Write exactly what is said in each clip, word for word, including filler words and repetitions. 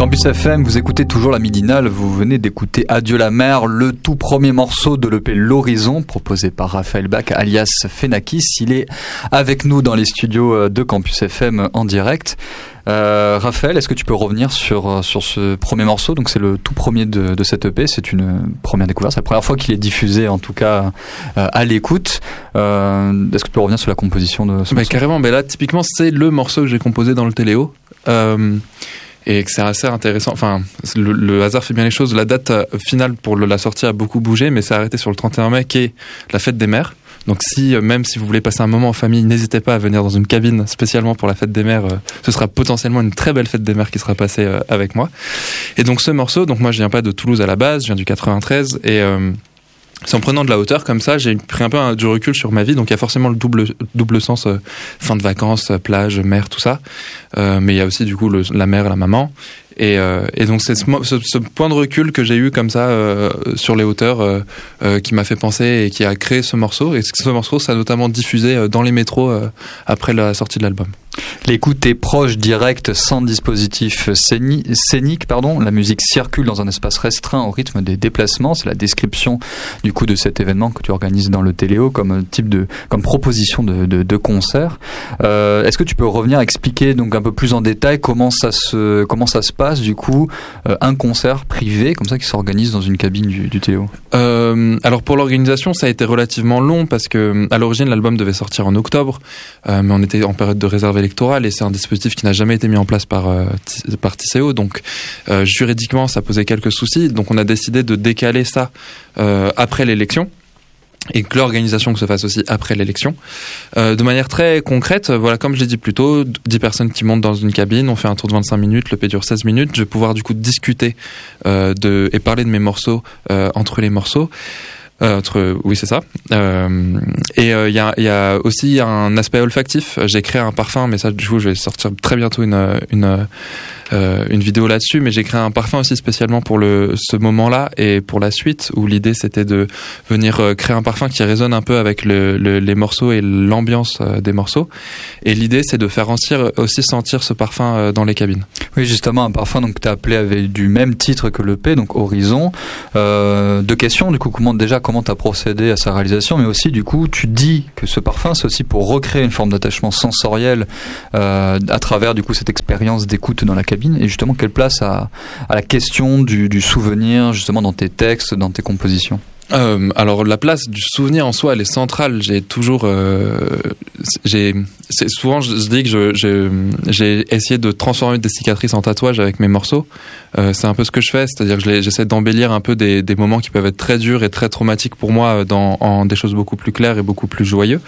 Campus F M, vous écoutez toujours la midinale, vous venez d'écouter Adieu la mer, le tout premier morceau de l'E P L'Horizon, proposé par Raphaël Bach alias Phénakis. Il est avec nous dans les studios de Campus F M en direct. Euh, Raphaël, est-ce que tu peux revenir sur, sur ce premier morceau? Donc c'est le tout premier de, de cette E P, c'est une première découverte, c'est la première fois qu'il est diffusé en tout cas euh, à l'écoute. Euh, est-ce que tu peux revenir sur la composition de ce bah, morceau? Carrément, mais là typiquement c'est le morceau que j'ai composé dans le Téléo. Euh, et que c'est assez intéressant, enfin le, le hasard fait bien les choses, la date finale pour le, la sortie a beaucoup bougé, mais c'est arrêté sur le trente et un mai qui est la fête des mères. Donc si, même si vous voulez passer un moment en famille, n'hésitez pas à venir dans une cabine spécialement pour la fête des mères, ce sera potentiellement une très belle fête des mères qui sera passée avec moi. Et donc ce morceau, donc moi je viens pas de Toulouse à la base, je viens du quatre-vingt-treize, et euh, c'est en prenant de la hauteur comme ça, j'ai pris un peu un, du recul sur ma vie, donc il y a forcément le double, double sens, euh, fin de vacances, plage, mer, tout ça, euh, mais il y a aussi du coup le, la mère, la maman, et, euh, et donc c'est ce, ce, ce point de recul que j'ai eu comme ça euh, sur les hauteurs euh, euh, qui m'a fait penser et qui a créé ce morceau, et ce morceau ça a notamment diffusé dans les métros euh, après la sortie de l'album. L'écoute est proche, directe, sans dispositif scéni- scénique. Pardon. La musique circule dans un espace restreint au rythme des déplacements. C'est la description du coup de cet événement que tu organises dans le Téléo comme type de, comme proposition de, de, de concert. Euh, est-ce que tu peux revenir expliquer donc un peu plus en détail comment ça se, comment ça se passe du coup euh, un concert privé comme ça qui s'organise dans une cabine du, du Téléo? Euh, alors pour l'organisation, ça a été relativement long parce que à l'origine l'album devait sortir en octobre, euh, mais on était en période de réserve électorale et c'est un dispositif qui n'a jamais été mis en place par, euh, t- par T C O, donc euh, juridiquement ça posait quelques soucis, donc on a décidé de décaler ça euh, après l'élection et que l'organisation que se fasse aussi après l'élection. Euh, de manière très concrète, voilà, comme je l'ai dit plus tôt, dix personnes qui montent dans une cabine, on fait un tour de vingt-cinq minutes, l'E P dure seize minutes, je vais pouvoir du coup discuter euh, de, et parler de mes morceaux euh, entre les morceaux. Euh, entre, oui, c'est ça. Euh, et il euh, y, a, y a aussi un aspect olfactif. J'ai créé un parfum, mais ça, du coup, je vais sortir très bientôt une, une, euh, une vidéo là-dessus. Mais j'ai créé un parfum aussi spécialement pour le, ce moment-là et pour la suite, où l'idée c'était de venir créer un parfum qui résonne un peu avec le, le, les morceaux et l'ambiance des morceaux. Et l'idée, c'est de faire aussi sentir ce parfum dans les cabines. Oui, justement, un parfum donc tu as appelé avec du même titre que l'E P, donc Horizon. Euh, deux questions, du coup, comment déjà comment tu as procédé à sa réalisation, mais aussi du coup tu dis que ce parfum c'est aussi pour recréer une forme d'attachement sensoriel euh, à travers du coup cette expérience d'écoute dans la cabine, et justement quelle place à, à la question du, du souvenir justement dans tes textes, dans tes compositions? Euh, alors la place du souvenir en soi elle est centrale. J'ai toujours euh, j'ai c'est souvent je, je dis que je, je j'ai essayé de transformer des cicatrices en tatouages avec mes morceaux. Euh, c'est un peu ce que je fais, c'est-à-dire que je les, j'essaie d'embellir un peu des, des moments qui peuvent être très durs et très traumatiques pour moi dans en des choses beaucoup plus claires et beaucoup plus joyeux.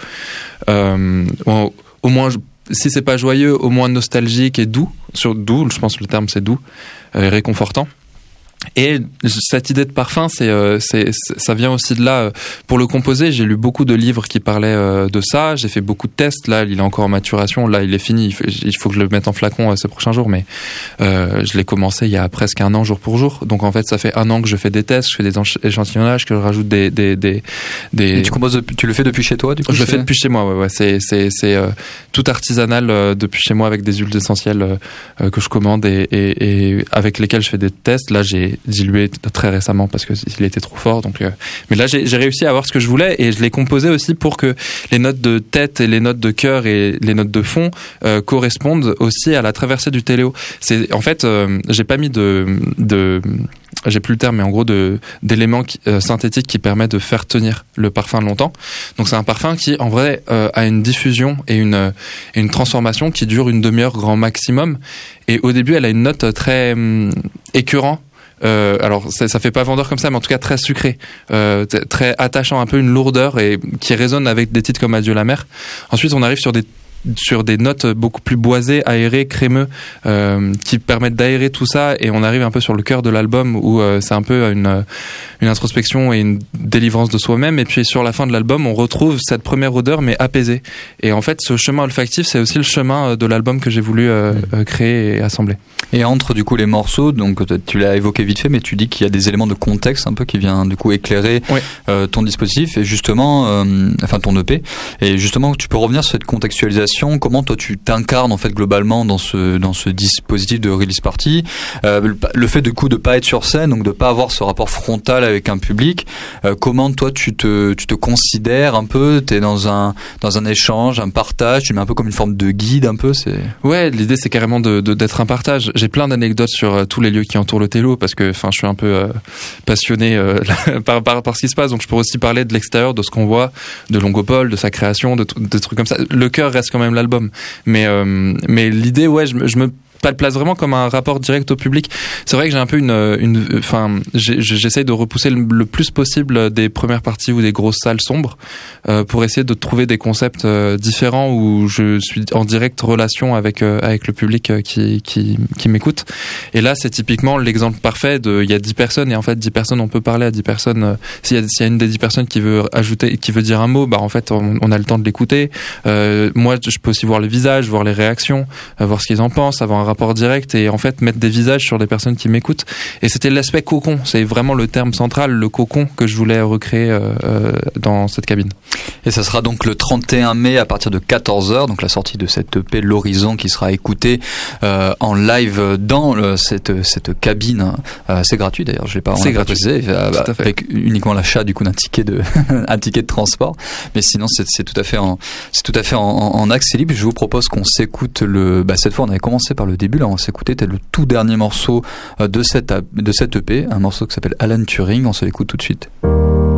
Euh, au, au moins je, si c'est pas joyeux, au moins nostalgique et doux. Sur doux, je pense que le terme c'est doux, euh, réconfortant. Et cette idée de parfum, c'est, euh, c'est, ça vient aussi de là. Pour le composer, j'ai lu beaucoup de livres qui parlaient euh, de ça. J'ai fait beaucoup de tests. Là, il est encore en maturation. Là, il est fini. Il faut, il faut que je le mette en flacon euh, ces prochains jours. Mais euh, je l'ai commencé il y a presque un an, jour pour jour. Donc en fait, ça fait un an que je fais des tests, je fais des échantillonnages, que je rajoute des des des. des... Et tu composes, tu le fais depuis chez toi, du coup? Je le fais depuis chez moi. Ouais, ouais. C'est c'est c'est euh, tout artisanal euh, depuis chez moi avec des huiles essentielles euh, que je commande et, et et avec lesquelles je fais des tests. Là, j'ai dilué très récemment parce que il était trop fort, donc euh... mais là j'ai, j'ai réussi à avoir ce que je voulais et je l'ai composé aussi pour que les notes de tête et les notes de cœur et les notes de fond euh, correspondent aussi à la traversée du Téléo. C'est en fait euh, j'ai pas mis de de j'ai plus le terme, mais en gros de d'éléments qui, euh, synthétiques qui permettent de faire tenir le parfum longtemps. Donc c'est un parfum qui en vrai euh, a une diffusion et une et une transformation qui dure une demi-heure grand maximum. Et au début elle a une note très hum, écœurant. Euh, alors ça, ça fait pas vendeur comme ça, mais en tout cas très sucré, euh, t- très attachant, un peu une lourdeur et qui résonne avec des titres comme Adieu la mer. Ensuite on arrive sur des sur des notes beaucoup plus boisées, aérées, crémeux, euh, qui permettent d'aérer tout ça, et on arrive un peu sur le cœur de l'album où euh, c'est un peu une, une introspection et une délivrance de soi-même, et puis sur la fin de l'album on retrouve cette première odeur mais apaisée, et en fait ce chemin olfactif c'est aussi le chemin de l'album que j'ai voulu euh, mmh. créer et assembler. Et entre du coup les morceaux, donc tu l'as évoqué vite fait, mais tu dis qu'il y a des éléments de contexte un peu qui vient du coup éclairer oui. euh, ton dispositif et justement, euh, enfin ton E P, et justement tu peux revenir sur cette contextualisation réalisation. Comment toi tu t'incarnes en fait globalement dans ce dans ce dispositif de release party, euh, le, le fait du coup de pas être sur scène, donc de pas avoir ce rapport frontal avec un public. Euh, comment toi tu te tu te considères un peu? T'es dans un dans un échange, un partage. Tu mets un peu comme une forme de guide un peu. C'est ouais, l'idée c'est carrément de, de d'être un partage. J'ai plein d'anecdotes sur euh, tous les lieux qui entourent le Télo parce que enfin je suis un peu euh, passionné euh, par, par par ce qui se passe, donc je pourrais aussi parler de l'extérieur, de ce qu'on voit, de Longopole, de sa création, de, de trucs comme ça. Le cœur reste quand même l'album, mais euh, mais l'idée, ouais, je, je me pas le place vraiment comme un rapport direct au public. C'est vrai que j'ai un peu une, une, enfin, j'ai, j'essaye de repousser le, le plus possible des premières parties ou des grosses salles sombres euh, pour essayer de trouver des concepts euh, différents où je suis en direct relation avec euh, avec le public euh, qui qui qui m'écoute. Et là, c'est typiquement l'exemple parfait de, il y a dix personnes et en fait dix personnes, on peut parler à dix personnes. Euh, s'il y a s'il y a une des dix personnes qui veut ajouter, qui veut dire un mot, bah en fait on, on a le temps de l'écouter. Euh, moi, je peux aussi voir le visage, voir les réactions, euh, voir ce qu'ils en pensent, avoir un rapport direct et en fait mettre des visages sur des personnes qui m'écoutent. Et c'était l'aspect cocon, c'est vraiment le terme central, le cocon que je voulais recréer euh, dans cette cabine. Et ça sera donc le trente et un mai à partir de quatorze heures, donc la sortie de cette E P L'Horizon qui sera écoutée euh, en live dans le, cette cette cabine. Euh, c'est gratuit d'ailleurs, je l'ai pas, c'est gratuit. Précisé, euh, avec uniquement l'achat du coup d'un ticket de un ticket de transport. Mais sinon c'est, c'est tout à fait en c'est tout à fait en, en, en accès libre. Je vous propose qu'on s'écoute le. Bah cette fois on avait commencé par le début, là on va s'écouter le tout dernier morceau de cette de cette E P, un morceau qui s'appelle Alan Turing. On se l'écoute tout de suite.